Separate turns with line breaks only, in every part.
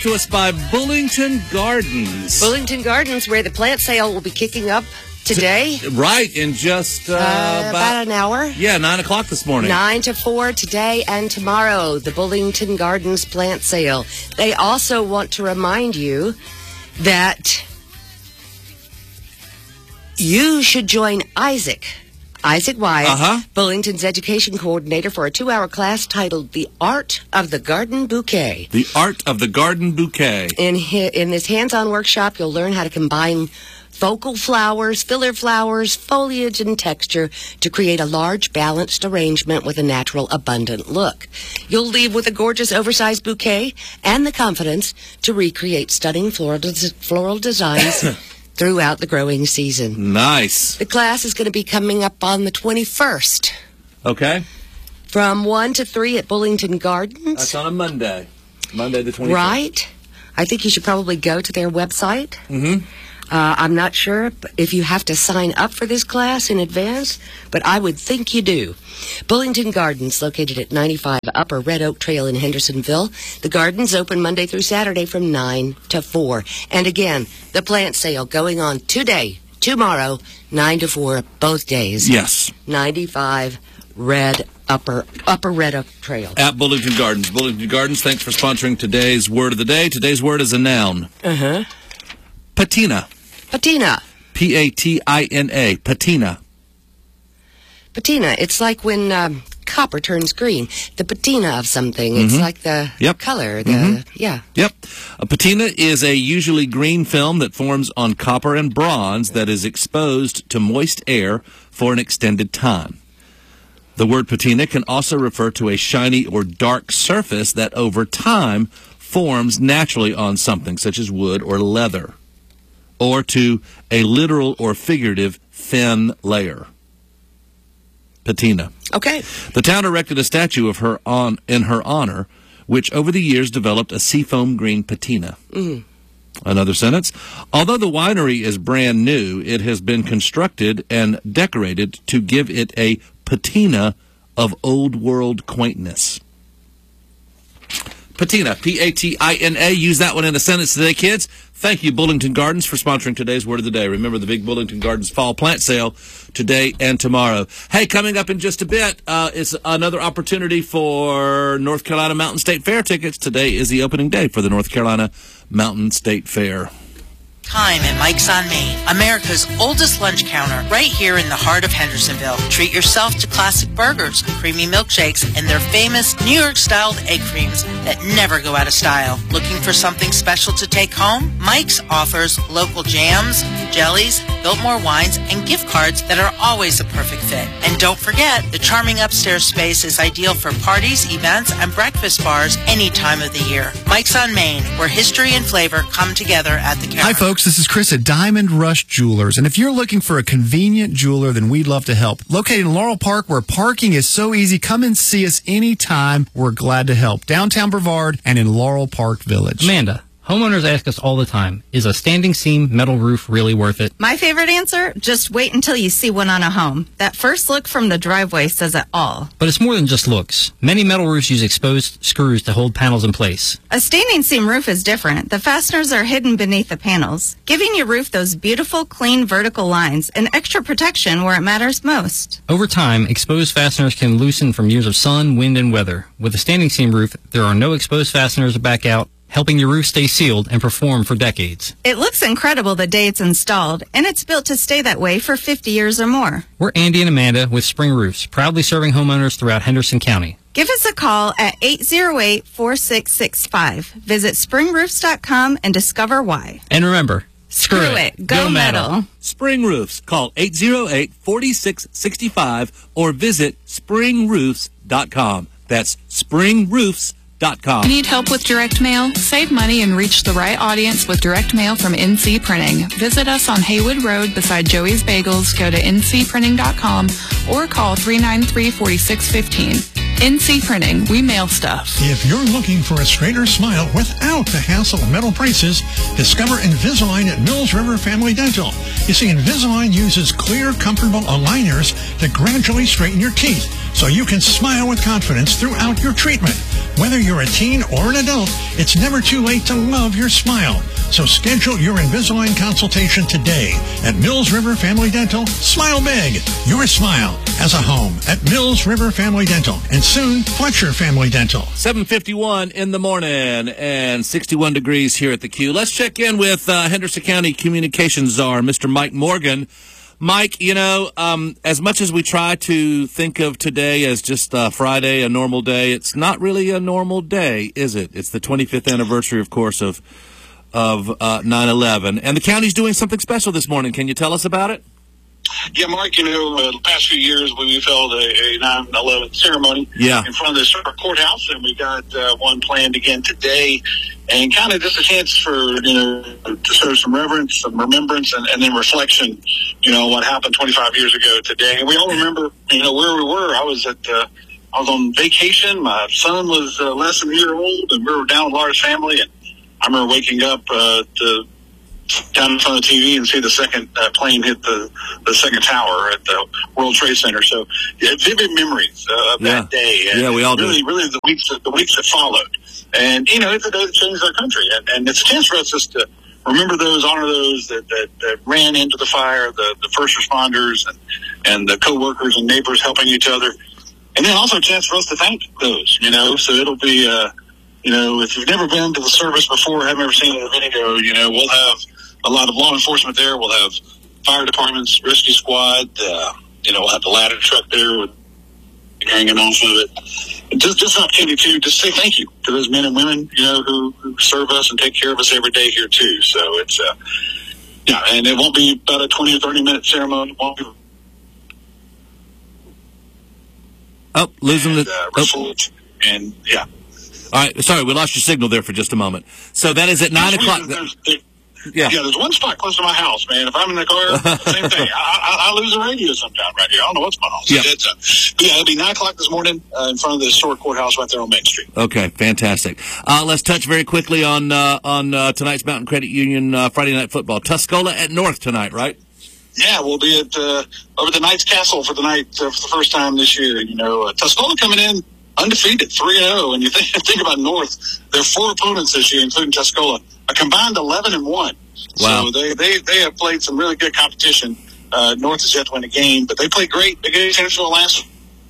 to us by Bullington Gardens.
Bullington Gardens, where the plant sale will be kicking up today.
Right, in just
about an hour.
Yeah, 9 o'clock this morning.
9 to 4 today and tomorrow, the Bullington Gardens plant sale. They also want to remind you that you should join Isaac Wyatt, Bullington's education coordinator, for a 2-hour class titled The Art of the Garden Bouquet.
The Art of the Garden Bouquet.
In this hands-on workshop, you'll learn how to combine focal flowers, filler flowers, foliage, and texture to create a large, balanced arrangement with a natural, abundant look. You'll leave with a gorgeous, oversized bouquet and the confidence to recreate stunning floral designs throughout the growing season.
Nice.
The class is going to be coming up on the 21st.
Okay.
From 1 to 3 at Bullington Gardens.
That's on a Monday. Monday the 21st.
Right. I think you should probably go to their website.
Mm-hmm.
I'm not sure if you have to sign up for this class in advance, but I would think you do. Bullington Gardens, located at 95 Upper Red Oak Trail in Hendersonville. The gardens open Monday through Saturday from 9 to 4. And again, the plant sale going on today, tomorrow, 9 to 4, both days.
Yes.
95 Upper Red Oak Trail.
At Bullington Gardens. Bullington Gardens, thanks for sponsoring today's word of the day. Today's word is a noun.
Uh-huh.
Patina.
Patina.
Patina. Patina.
Patina. It's like when copper turns green. The patina of something. It's like the color. Yeah.
Yep. A patina is a usually green film that forms on copper and bronze that is exposed to moist air for an extended time. The word patina can also refer to a shiny or dark surface that over time forms naturally on something, such as wood or leather, or to a literal or figurative thin layer. Patina.
Okay.
The town erected a statue of her in her honor, which over the years developed a seafoam green patina.
Mm.
Another sentence. Although the winery is brand new, it has been constructed and decorated to give it a patina of old world quaintness. Patina, Patina. Use that one in a sentence today, kids. Thank you, Bullington Gardens, for sponsoring today's Word of the Day. Remember the big Bullington Gardens Fall Plant Sale today and tomorrow. Hey, coming up in just a bit is another opportunity for North Carolina Mountain State Fair tickets. Today is the opening day for the North Carolina Mountain State Fair.
Time at Mike's on Main, America's oldest lunch counter, right here in the heart of Hendersonville. Treat yourself to classic burgers, creamy milkshakes, and their famous New York-styled egg creams that never go out of style. Looking for something special to take home? Mike's offers local jams, jellies, Biltmore wines, and gift cards that are always a perfect fit. And don't forget, the charming upstairs space is ideal for parties, events, and breakfast bars any time of the year. Mike's on Main, where history and flavor come together at the counter.
Hi, folks. This is Chris at Diamond Rush Jewelers, and if you're looking for a convenient jeweler, then we'd love to help. Located in Laurel Park, where parking is so easy, come and see us anytime. We're glad to help. Downtown Brevard and in Laurel Park Village.
Amanda, homeowners ask us all the time, is a standing seam metal roof really worth it?
My favorite answer? Just wait until you see one on a home. That first look from the driveway says it all.
But it's more than just looks. Many metal roofs use exposed screws to hold panels in place.
A standing seam roof is different. The fasteners are hidden beneath the panels, giving your roof those beautiful, clean vertical lines and extra protection where it matters most.
Over time, exposed fasteners can loosen from years of sun, wind, and weather. With a standing seam roof, there are no exposed fasteners to back out, helping your roof stay sealed and perform for decades.
It looks incredible the day it's installed, and it's built to stay that way for 50 years or more.
We're Andy and Amanda with Spring Roofs, proudly serving homeowners throughout Henderson County.
Give us a call at 808-4665. Visit springroofs.com and discover why.
And remember,
screw it. Go metal.
Spring Roofs. Call 808-4665 or visit springroofs.com. That's springroofs.com.
Need help with direct mail? Save money and reach the right audience with direct mail from NC Printing. Visit us on Haywood Road beside Joey's Bagels. Go to ncprinting.com or call 393-4615. NC Printing. We mail stuff.
If you're looking for a straighter smile without the hassle of metal braces, discover Invisalign at Mills River Family Dental. You see, Invisalign uses clear, comfortable aligners to gradually straighten your teeth so you can smile with confidence throughout your treatment. Whether you're a teen or an adult, it's never too late to love your smile. So schedule your Invisalign consultation today at Mills River Family Dental. Smile big. Your smile has a home at Mills River Family Dental and soon Fletcher Family Dental.
7:51 in the morning and 61 degrees here at the Q. Let's check in with Henderson County Communications Czar, Mr. Mike Morgan. Mike, as much as we try to think of today as just Friday, a normal day, it's not really a normal day, is it? It's the 25th anniversary, of course, of 9/11. And the county's doing something special this morning. Can you tell us about it?
Yeah, Mark, the past few years we've held a 9/11 ceremony in front of the circuit courthouse, and we got one planned again today, and kind of just a chance for, to show some reverence, some remembrance, and then reflection, what happened 25 years ago today. And we all remember, where we were. I was on vacation. My son was less than a year old, and we were down with a large family, and I remember waking up down in front of the TV and see the second plane hit the second tower at the World Trade Center. So vivid memories of that day. And
we all
really,
do.
Really the weeks that followed. And, it's a day that changed our country. And it's a chance for us just to remember those, honor those that ran into the fire, the first responders and the co-workers and neighbors helping each other. And then also a chance for us to thank those, So it'll be, if you've never been to the service before, haven't ever seen the video, we'll have a lot of law enforcement there. We'll have fire departments, rescue squad. We'll have the ladder truck there with hanging off of it. Just an opportunity to just say thank you to those men and women, who serve us and take care of us every day here too. So it's, and it won't be about a 20 or 30-minute ceremony. It won't be
losing
and yeah.
All right, sorry, we lost your signal there for just a moment. So that is at 9 o'clock.
Yeah, there's one spot close to my house, man. If I'm in the car, same thing. I lose the radio sometime right here. I don't know what's going on. So it'll be 9 o'clock this morning in front of the historic courthouse right there on Main Street.
Okay, fantastic. Let's touch very quickly on tonight's Mountain Credit Union Friday Night Football. Tuscola at North tonight, right?
Yeah, we'll be at over the Knights Castle for the night for the first time this year. Tuscola coming in undefeated, 3-0, and you think about North, their 4 opponents this year, including Tuscola, a combined 11-1.
Wow.
So they have played some really good competition. North has yet to win a game, but they played great. They gave Tennessee last.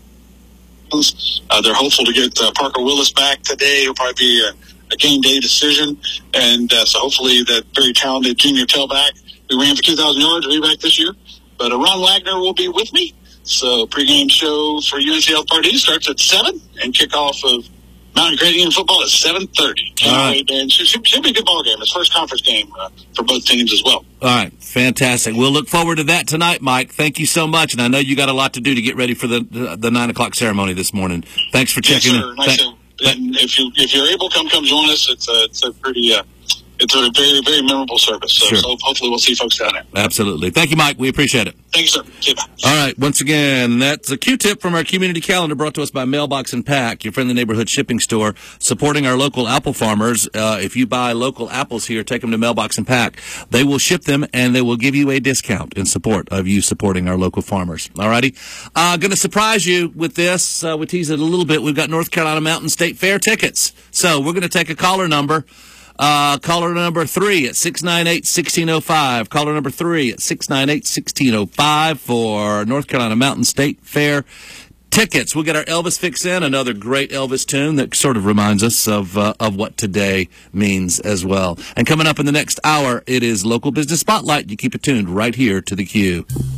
They're hopeful to get Parker Willis back today. It'll probably be a game day decision, and so hopefully that very talented junior tailback who ran for 2,000 yards will be back this year. But Ron Wagner will be with me. So pregame show for UNC Health Party starts at 7 and kickoff of Mountain Credit Union football at 7:30.
All right.
And should be a good ball game. It's first conference game for both teams as well.
All right, fantastic. We'll look forward to that tonight, Mike. Thank you so much, and I know you got a lot to do to get ready for the 9 o'clock ceremony this morning. Thanks for checking in.
And if you're able, come join us. It's a pretty it's a very, very memorable service. So hopefully we'll see folks down there.
Absolutely. Thank you, Mike. We appreciate it.
Thank you, sir. See you.
All right. Once again, that's a Q-tip from our community calendar brought to us by Mailbox and Pack, your friendly neighborhood shipping store, supporting our local apple farmers. If you buy local apples here, take them to Mailbox and Pack. They will ship them, and they will give you a discount in support of you supporting our local farmers. All righty. Going to surprise you with this. We tease it a little bit. We've got North Carolina Mountain State Fair tickets. So we're going to take a caller number. Caller number 3 at 698-1605. Caller number 3 at 698-1605 for North Carolina Mountain State Fair tickets. We'll get our Elvis fix in, another great Elvis tune that sort of reminds us of what today means as well. And coming up in the next hour, it is Local Business Spotlight. You keep it tuned right here to the Q.